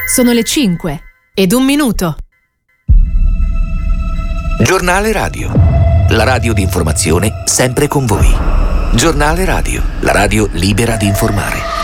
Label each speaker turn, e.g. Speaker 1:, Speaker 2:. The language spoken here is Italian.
Speaker 1: Sono le 5:01.
Speaker 2: Giornale Radio, la radio di informazione sempre con voi. Giornale Radio, la radio libera di informare.